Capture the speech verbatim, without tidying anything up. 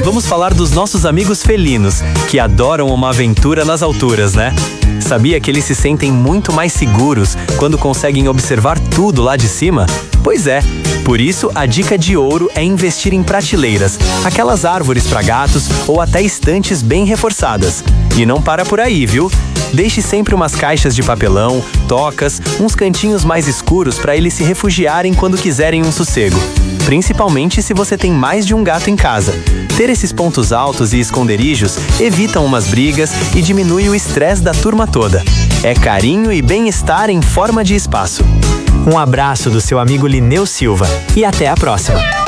vamos falar dos nossos amigos felinos, que adoram uma aventura nas alturas, né? Sabia que eles se sentem muito mais seguros quando conseguem observar tudo lá de cima? Pois é, por isso a dica de ouro é investir em prateleiras, aquelas árvores para gatos ou até estantes bem reforçadas. E não para por aí, viu? Deixe sempre umas caixas de papelão, tocas, uns cantinhos mais escuros para eles se refugiarem quando quiserem um sossego. Principalmente se você tem mais de um gato em casa. Ter esses pontos altos e esconderijos evitam umas brigas e diminui o estresse da turma toda. É carinho e bem-estar em forma de espaço. Um abraço do seu amigo Lineu Silva e até a próxima!